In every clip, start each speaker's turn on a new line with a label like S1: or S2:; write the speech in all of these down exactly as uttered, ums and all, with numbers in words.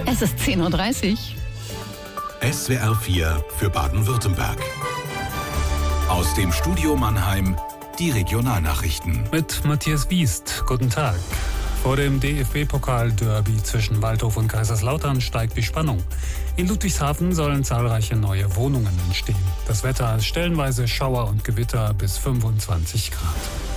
S1: Es ist zehn Uhr dreißig.
S2: S W R vier für Baden-Württemberg. Aus dem Studio Mannheim die Regionalnachrichten.
S3: Mit Matthias Wiest. Guten Tag. Vor dem D F B-Pokal-Derby zwischen Waldhof und Kaiserslautern steigt die Spannung. In Ludwigshafen sollen zahlreiche neue Wohnungen entstehen. Das Wetter ist stellenweise Schauer und Gewitter bis fünfundzwanzig Grad.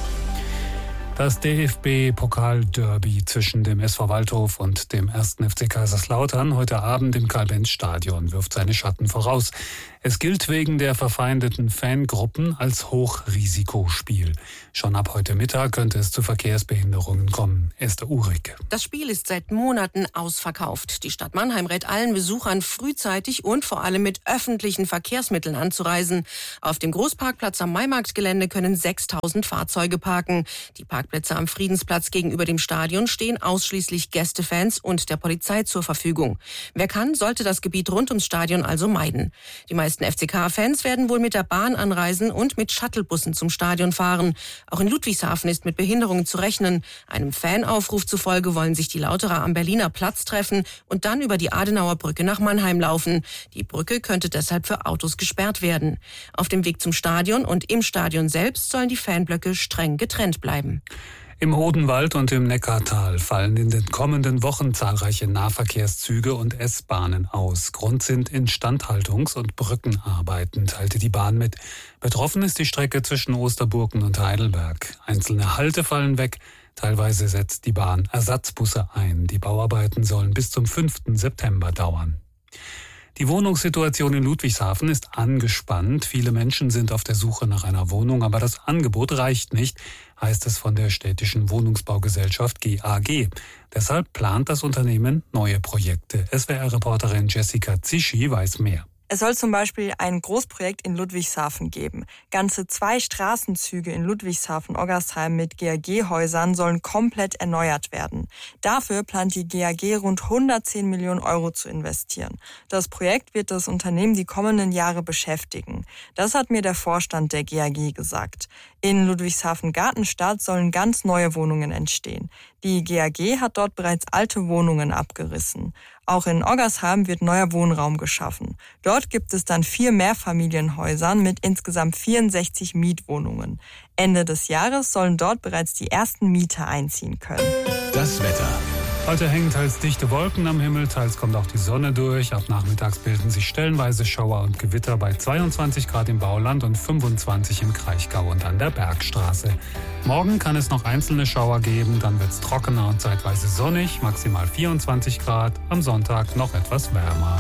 S3: Das D F B-Pokal-Derby zwischen dem S V Waldhof und dem ersten F C Kaiserslautern heute Abend im Karl-Benz-Stadion wirft seine Schatten voraus. Es gilt wegen der verfeindeten Fangruppen als Hochrisikospiel. Schon ab heute Mittag könnte es zu Verkehrsbehinderungen kommen. Esther Uhrig.
S4: Das Spiel ist seit Monaten ausverkauft. Die Stadt Mannheim rät allen Besuchern, frühzeitig und vor allem mit öffentlichen Verkehrsmitteln anzureisen. Auf dem Großparkplatz am Maimarktgelände können sechstausend Fahrzeuge parken. Die Parkplätze am Friedensplatz gegenüber dem Stadion stehen ausschließlich Gästefans und der Polizei zur Verfügung. Wer kann, sollte das Gebiet rund ums Stadion also meiden. Die meisten F C K-Fans werden wohl mit der Bahn anreisen und mit Shuttlebussen zum Stadion fahren. Auch in Ludwigshafen ist mit Behinderungen zu rechnen. Einem Fanaufruf zufolge wollen sich die Lauterer am Berliner Platz treffen und dann über die Adenauer Brücke nach Mannheim laufen. Die Brücke könnte deshalb für Autos gesperrt werden. Auf dem Weg zum Stadion und im Stadion selbst sollen die Fanblöcke streng getrennt bleiben.
S3: Im Odenwald und im Neckartal fallen in den kommenden Wochen zahlreiche Nahverkehrszüge und S-Bahnen aus. Grund sind Instandhaltungs- und Brückenarbeiten, teilte die Bahn mit. Betroffen ist die Strecke zwischen Osterburken und Heidelberg. Einzelne Halte fallen weg. Teilweise setzt die Bahn Ersatzbusse ein. Die Bauarbeiten sollen bis zum fünften September dauern. Die Wohnungssituation in Ludwigshafen ist angespannt. Viele Menschen sind auf der Suche nach einer Wohnung, aber das Angebot reicht nicht, heißt es von der städtischen Wohnungsbaugesellschaft G A G. Deshalb plant das Unternehmen neue Projekte. S W R-Reporterin Jessica Zischi weiß mehr.
S5: Es soll zum Beispiel ein Großprojekt in Ludwigshafen geben. Ganze zwei Straßenzüge in Ludwigshafen-Oggersheim mit G A G-Häusern sollen komplett erneuert werden. Dafür plant die G A G rund hundertzehn Millionen Euro zu investieren. Das Projekt wird das Unternehmen die kommenden Jahre beschäftigen. Das hat mir der Vorstand der G A G gesagt. In Ludwigshafen-Gartenstadt sollen ganz neue Wohnungen entstehen. Die G A G hat dort bereits alte Wohnungen abgerissen. Auch in Oggersheim wird neuer Wohnraum geschaffen. Dort gibt es dann vier Mehrfamilienhäuser mit insgesamt vierundsechzig Mietwohnungen. Ende des Jahres sollen dort bereits die ersten Mieter einziehen können.
S2: Das Wetter.
S3: Heute hängen teils dichte Wolken am Himmel, teils kommt auch die Sonne durch. Ab nachmittags bilden sich stellenweise Schauer und Gewitter bei zweiundzwanzig Grad im Bauland und fünfundzwanzig im Kraichgau und an der Bergstraße. Morgen kann es noch einzelne Schauer geben, dann wird es trockener und zeitweise sonnig, maximal vierundzwanzig Grad, am Sonntag noch etwas wärmer.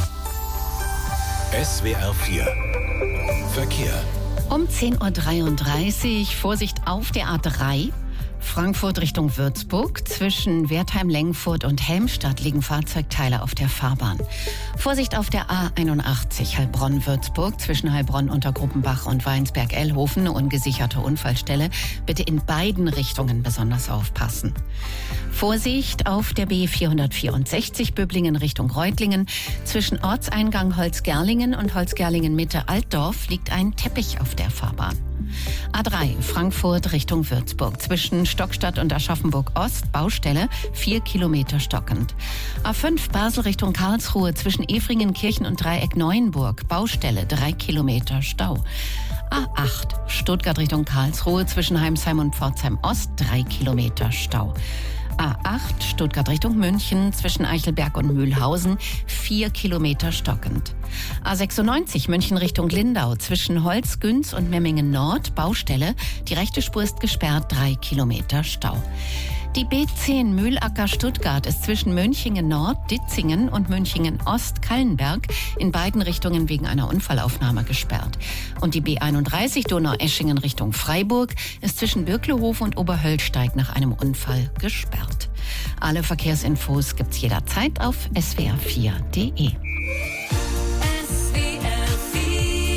S2: S W R vier Verkehr.
S1: Um zehn Uhr dreiunddreißig, Vorsicht auf der A drei. Frankfurt Richtung Würzburg. Zwischen Wertheim-Lengfurt und Helmstadt liegen Fahrzeugteile auf der Fahrbahn. Vorsicht auf der A einundachtzig Heilbronn-Würzburg. Zwischen Heilbronn-Untergruppenbach und Weinsberg-Ellhofen eine ungesicherte Unfallstelle. Bitte in beiden Richtungen besonders aufpassen. Vorsicht auf der B vierhundertvierundsechzig Böblingen Richtung Reutlingen. Zwischen Ortseingang Holzgerlingen und Holzgerlingen-Mitte-Altdorf liegt ein Teppich auf der Fahrbahn. A drei Frankfurt Richtung Würzburg. Zwischen Stockstadt und Aschaffenburg-Ost Baustelle, vier Kilometer stockend. A fünf Basel Richtung Karlsruhe. Zwischen Efringen-Kirchen und Dreieck-Neuenburg Baustelle, drei Kilometer Stau. A acht Stuttgart Richtung Karlsruhe. Zwischen Heimsheim und Pforzheim-Ost, drei Kilometer Stau. A acht Stuttgart Richtung München, zwischen Eichelberg und Mühlhausen, vier Kilometer stockend. A sechsundneunzig München Richtung Lindau, zwischen Holzgünz und Memmingen Nord, Baustelle, die rechte Spur ist gesperrt, drei Kilometer Stau. Die B zehn Mühlacker-Stuttgart ist zwischen Münchingen Nord, Ditzingen und Münchingen Ost-Kallenberg in beiden Richtungen wegen einer Unfallaufnahme gesperrt. Und die B einunddreißig Donaueschingen Richtung Freiburg ist zwischen Birklehof und Oberhöllsteig nach einem Unfall gesperrt. Alle Verkehrsinfos gibt's jederzeit auf s w r vier punkt d e.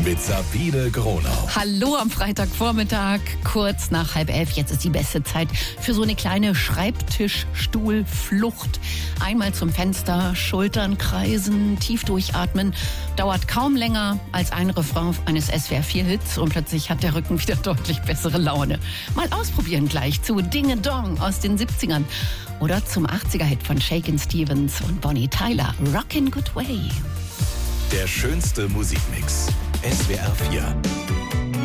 S2: mit Sabine Gronau.
S1: Hallo am Freitagvormittag, kurz nach halb elf. Jetzt ist die beste Zeit für so eine kleine Schreibtischstuhlflucht. Einmal zum Fenster, Schultern kreisen, tief durchatmen. Dauert kaum länger als ein Refrain eines S W R vier Hits und plötzlich hat der Rücken wieder deutlich bessere Laune. Mal ausprobieren gleich zu Ding Dong aus den siebzigern oder zum achtziger-Hit von Shakin' Stevens und Bonnie Tyler, Rockin' Good Way.
S2: Der schönste Musikmix. S W R vier.